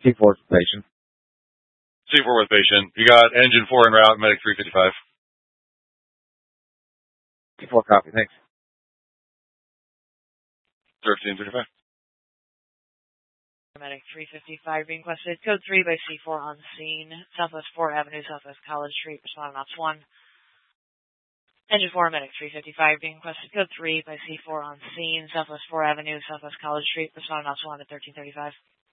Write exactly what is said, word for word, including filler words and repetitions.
C four patient. C four with patient. You got engine four en route, medic three fifty-five. C four copy, thanks. thirteen thirty-five. Medic three fifty-five being requested. Code three by C four on scene. Southwest four Avenue, Southwest College Street. Respond on ops one. Engine four, medic three fifty-five being requested. Code three by C four on scene. Southwest four Avenue, Southwest College Street. Respond on ops one at thirteen thirty-five.